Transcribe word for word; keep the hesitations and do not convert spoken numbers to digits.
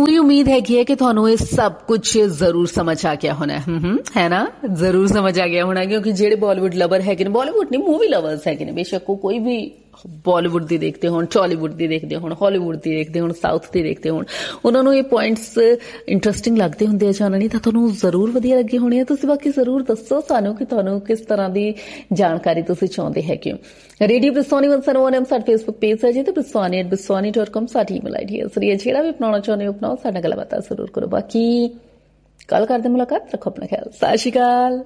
पूरी उम्मीद है कि ਤੁਹਾਨੂੰ ਇਹ ਸਭ ਕੁਝ ਜ਼ਰੂਰ ਸਮਝ ਆ ਗਿਆ ਹੋਣਾ ਹੈ ਨਾ ਜ਼ਰੂਰ ਸਮਝ ਆ ਗਿਆ ਹੋਣਾ ਕਿਉਂਕਿ ਜਿਹੜੇ ਬਾਲੀਵੁੱਡ ਲਵਰ ਹੈਗੇ ਨੇ ਬਾਲੀਵੁੱਡ ਨਹੀਂ ਮੂਵੀ ਲਵਰਸ ਹੈਗੇ ਨੇ ਬੇਸ਼ੱਕ ਉਹ ਕੋਈ ਵੀ ਬਾਲੀਵੁੱਡ ਦੀ ਦੇਖਦੇ ਹੋਣ ਟਾਲੀਵੁੱਡ ਦੀ ਦੇਖਦੇ ਹੋਣ ਹਾਲੀਵੁੱਡ ਦੀ ਦੇਖਦੇ ਹੋਣ ਸਾਊਥ ਦੀ ਦੇਖਦੇ ਹੋਣ ਉਹਨਾਂ ਨੂੰ ਇਹ ਪੁਆਇੰਟਸ ਇੰਟਰਸਟਿੰਗ ਲੱਗਦੇ ਹੁੰਦੇ ਆ ਜਾਣਨੀ ਤਾਂ ਤੁਹਾਨੂੰ ਜ਼ਰੂਰ ਵਧੀਆ ਲੱਗੇ ਹੋਣੇ ਆ ਤੁਸੀਂ ਬਾਕੀ ਜ਼ਰੂਰ ਦੱਸੋ ਸਾਨੂੰ ਕਿ ਤੁਹਾਨੂੰ ਕਿਸ ਤਰ੍ਹਾਂ ਦੀ ਜਾਣਕਾਰੀ ਤੁਸੀਂ ਚਾਹੁੰਦੇ ਹੈਗੇ ਹੋ radio ਬਿਸਵਾਨੀ one zero one M ਸਾਡਾ ਫੇਸਬੁੱਕ ਪੇਜ ਹੈ ਜੀ ਤੇ ਬਿਸਵਾਨੀ ਐਟ ਬਿਸਵਾਨੀ ਡਾਟ ਕਾਮ ਸਾਡੀ ਈਮੇਲ ਆਈਡੀ ਹੈ ਸਰੀਆ ਜਿਹੜਾ ਵੀ ਅਪਣਾਉਣਾ ਚਾਹੁੰਦੇ ਹੋ ਅਪਣਾਓ ਸਾਡਾ ਗੱਲਬਾਤ ਜ਼ਰੂਰ ਕਰੋ ਬਾਕੀ ਕੱਲ ਕਰਦੇ ਮੁਲਾਕਾਤ ਰੱਖੋ ਆਪਣਾ ਖਿਆਲ ਸਤਿ ਸ਼੍ਰੀ ਅਕਾਲ